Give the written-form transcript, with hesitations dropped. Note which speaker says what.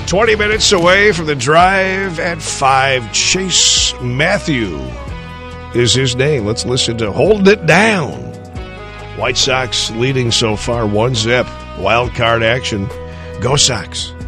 Speaker 1: 20 minutes away from the Drive at 5. Chase Matthew is his name. Let's listen to Holding It Down. White Sox leading so far 1-0. Wild card action. Go Sox.